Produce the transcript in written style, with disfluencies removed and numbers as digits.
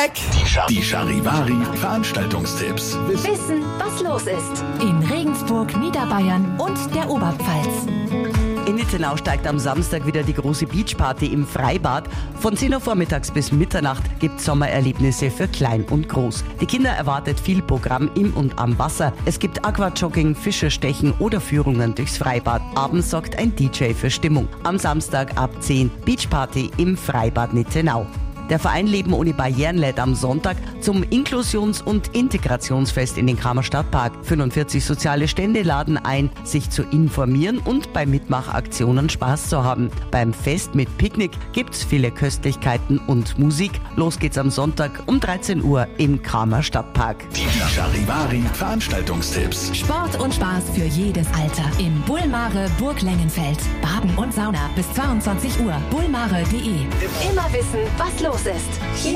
weg! Die Charivari Veranstaltungstipps. Wissen, was los ist. In Regensburg, Niederbayern und der Oberpfalz. In Nittenau steigt am Samstag wieder die große Beachparty im Freibad. Von 10 Uhr vormittags bis Mitternacht gibt es Sommererlebnisse für Klein und Groß. Die Kinder erwartet viel Programm im und am Wasser. Es gibt Aquajogging, Fischerstechen oder Führungen durchs Freibad. Abends sorgt ein DJ für Stimmung. Am Samstag ab 10 Beachparty im Freibad Nittenau. Der Verein Leben ohne Barrieren lädt am Sonntag zum Inklusions- und Integrationsfest in den Kramer Stadtpark. 45 soziale Stände laden ein, sich zu informieren und bei Mitmachaktionen Spaß zu haben. Beim Fest mit Picknick gibt's viele Köstlichkeiten und Musik. Los geht's am Sonntag um 13 Uhr im Kramer Stadtpark. Die Charivari Veranstaltungstipps. Sport und Spaß für jedes Alter. Im Bullmare Burg Lengenfeld. Baden und Sauna bis 22 Uhr. bullmare.de. Immer wissen, was los ist.